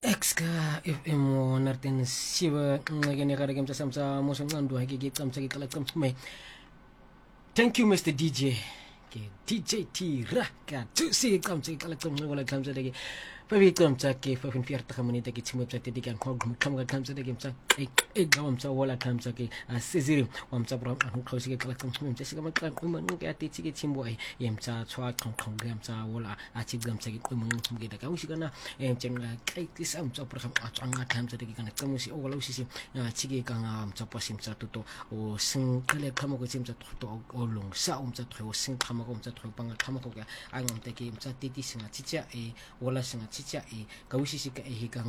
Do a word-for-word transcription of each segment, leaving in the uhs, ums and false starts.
Exka if emo nartin siwa ngene kada game samsa mo sam ngandu hake ge kam sagi kala kam me. Thank you Mister D J. Ke D J T raka tu si kam sagi kala kam ngala kam sagi Pavi kam ke fafin fiyarta kamani take chimba chate dikan ko kam ga kam sagi game sa e e gawam sa wala kam sagi siziri wam sa bram an ko sigi kala kam mum sigi kam kam man ke ati sigi chimbo ai yem sa chwa khong khong gam sa wala a chi gam sagi ko mun kum ge daga usi kana em chenga kai tis am sa bram a changa kam sagi kana kam usi o wala usi si chigi kanga am sa pasim sa tuto o sing kale kam ko chim sa to o long sa um sa tho sing kam ko um sa tho pang kam ko ga ang am take im sa titi singa chicha e wala singa chicha e kausi sika e hikang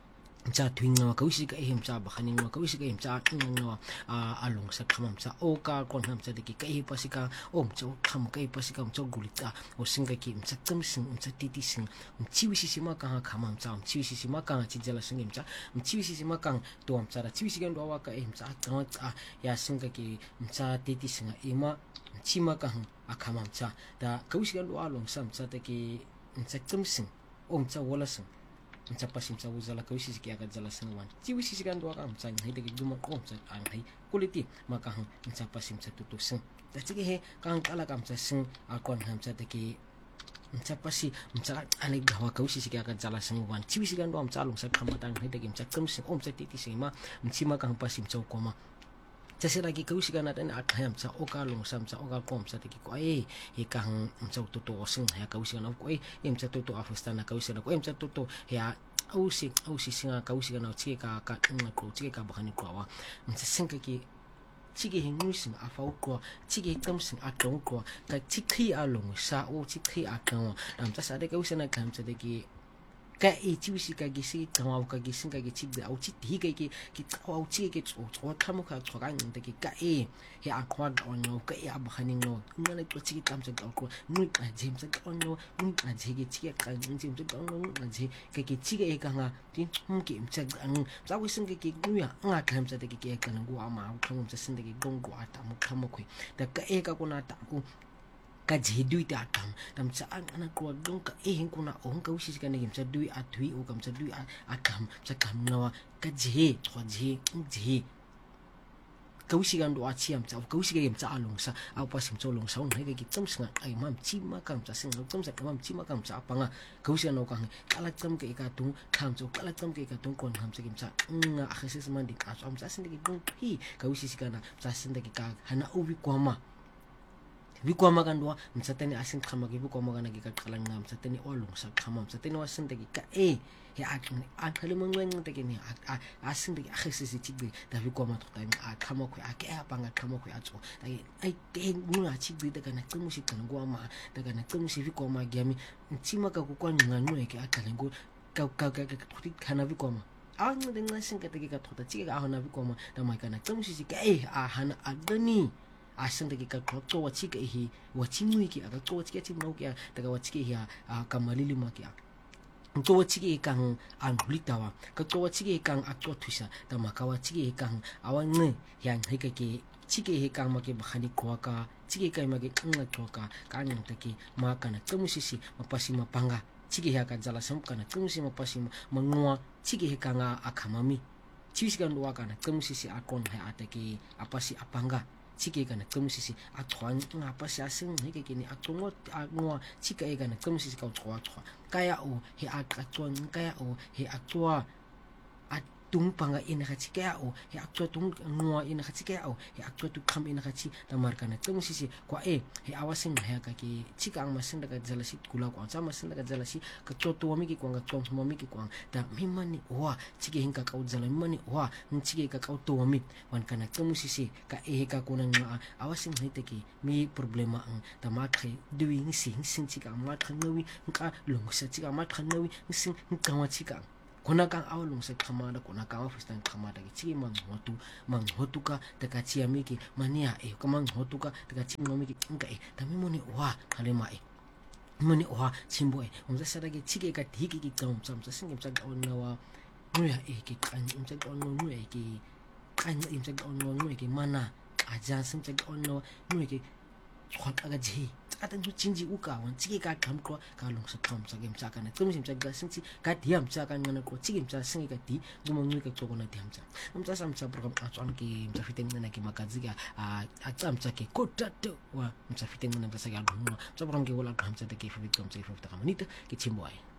cha twinga kausi ka ehim cha bakhaning wa kausi ka ehim cha ngwa a along sa khamam sa o ka kon ham cha deki ka e pasika om cha kham ka e pasika om cha gulita o singa ki mcha tsam sing mcha titi sing mchiwisi sima ka khamam cha mchiwisi sima ka chi jala sing mcha mchiwisi sima ka to am cha ra chiwisi ga ndo wa ka ehim cha ka ya singa ki mcha titi singa ema mchima ka akhamam cha da kausi ga ndo along sam cha deki mcha tsam sing om cha wala sing mcha pasim cha uzala kausi siki aga jala sing wan chiwi sisi kan do ka mcha ngai de duma om cha an hai quality maka han mcha pasim cha tutu sing da chige he kang kala kam cha sing akon ham cha de ki mcha pasi mcha ani gawa kausi siki aga jala sing wan chiwi sisi kan do mcha long sa khamata ngai de mcha kam sing om cha titi sing ma mchi ma kang pasim cha koma Jasa lagi kau sih kan ada ni akhayam sa oka long sam sa oka kom sa tiki ko eh ikang msa toto sing ya kau sih kan ko eh msa toto afustana kau sih ko msa toto ya au sih au sih singa kau sih kan cike ka ka ko cike ka bahani ko wa msa sing ki cike hingu sing afau ko cike kam sing atong ko ka cike along sa o cike akang am sa ada kau sih na kam sa tiki ka e chiwisi ka gisi tawa ka gisi ka gichi da au chi hi ka ki ki tawa chi ke tso tso kamo ka tso ka ngin ki ka e he akwa on no ka e abkhani no ngana to chi tam sa ka ko nu ka jim sa ka no nu ka je ki chi ka jim jim sa ka no ka je ka ki chi ka e ka nga tin hum ki im sa ang sa wi sing ki nu ya nga kam sa de ki ke ka ngo ama ka ngum sa sin de ki gong ko ata mo kamo ko da ka e ka ko na ta ko ka jidui ta kam tam sa ana ko dong ka e hin kuna on ka usi ka ne sa dui a thui o kam sa dui a kam sa kam na ka je to je je ka usi kan do a chiam sa ka usi ka yem sa along sa a pa sim so long sa on he ki tam singa ai mam chi ma kam sa sing kam sa kam chi ma kam sa pa nga ka usi no ka kala kam ke ka tung kam so kala kam ke ka tung kon ham sa kim sa nga a khasis man dik a so am sa sin de dong hi ka usi sikana sa sin de ka hana ubi kwama Biko makan dua, msateni asin kama ki biko makan lagi kat kalang ngam, msateni olong sa kama, msateni wasin tegi ka eh ya akni akali mangweng tegi ni asin tegi akhisi si chigbi, tapi biko matok tani a kama ko ake apa ngat kama ko atso, tagi ai teh nuna chigbi daga na kamu si kan gua ma, daga na kamu si biko ma giami, ncima ka kukwa ngangu eke akali ngo kau kau kau kau kau kana biko ma. Awang dengan sing kategi kat kota chigi ahana biko ma, damai kana kamu si si ka eh ahana adani. Asang tagi ka to wa chika hi wa chimui ki aga to wa chika chimau ki daga wa chiki hi a kamalili ma ki to wa chiki kang an hulitawa ka to wa chiki kang akto thusa ta maka wa chiki kang awan ne yang he ka ki chiki he kang ma ki bahani ko ka chiki kai ma ki nga to ka ka nyang taki ma kana kamusisi mapasi mapanga chiki he ka jala sam kana kamusi mapasi mangwa chiki he kanga akamami chisi kan do kana kamusisi akon he ataki apasi apanga chike kana kamusisi atwan nga pa sia sing he ke ni atongo agwa chika e kana kamusisi ka twa twa kaya o he akatwa kaya o he atwa atung panga ina ka chika o he atwa tung ngwa ina ka chika o he atwa tu kam ina ka chi tamar kana kamusisi kwa e he awasing he ka ki chika ang masin daga jalasi kula kwa sama masin daga jalasi ka toto wa miki kwa nga tom mo miki kwa da mimani wa chike hinka ka ujala mimani wa nchike ka ka to wa mi wan kana kamusisi ka e ka kuna nga awasing he teki mi problema ang tamakhe doing sing sing chika ma khanawi nka longsa chika ma khanawi sing nka wa chika kona kang awalong sa kamada kona kang afustan kamada ki chigi mang hotu mang hotu ka taka chia miki mania e ka mang hotu ka taka chi miki nka e tami moni wa halema e moni wa chimbo e umza sarage chigi ka dhiki ki kam sam sa singim sa onna wa nuya e ki kan umza onna nuya e ki kan umza onna nuya ki mana aja sim sa onna nuya ki khot aga ji ata ngu chinji uka wan tiki ka kamkwa ka long sa kam sa game sa kana tumi msa ga sinti ka diam sa ka ngana ko tiki msa singi ka di nguma ngui ka tsoko na diam sa msa sa msa program atwan ki msa fite ngana ki makazika a atsa msa ke kotato wa msa fite ngana msa ga nguma msa program ke wala kam sa ke fite msa fite kamanita ki chimboy